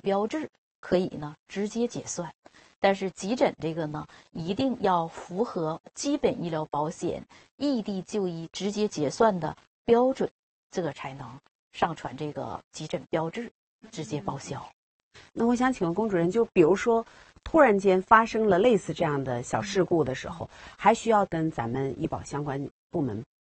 标志可以呢直接结算。但是急诊这个呢，一定要符合基本医疗保险异地就医直接结算的标准，这个才能上传这个急诊标志，直接报销。 那我想请问龚主任，就比如说突然间发生了类似这样的小事故的时候，还需要跟咱们医保相关部门